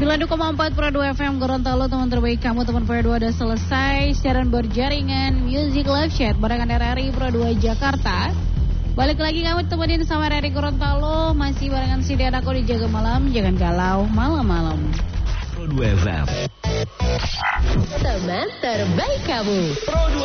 92,4 Pro 2 FM Gorontalo, teman terbaik kamu, teman Pro 2 udah selesai siaran berjaringan Music Live Chat barengan RRI Pro 2 Jakarta. Balik lagi kamu temenin sama RRI Gorontalo, masih barengan si Dian, aku di Jaga Malam, jangan galau malam-malam. Pro 2 FM, teman terbaik kamu. Pro 2.